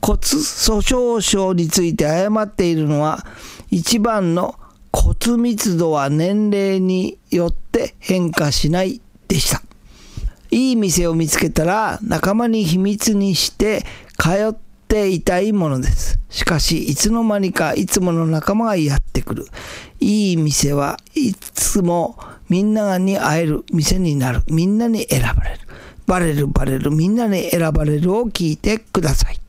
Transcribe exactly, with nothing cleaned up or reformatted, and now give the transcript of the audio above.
骨粗鬆症について誤っているのは、一番の骨密度は年齢によって変化しないでした。いい店を見つけたら仲間に秘密にして通っていたいものです。しかしいつの間にかいつもの仲間がやってくる。いい店はいつもみんなに会える店になる。みんなに選ばれる。バレるバレるみんなに選ばれるを聞いてください。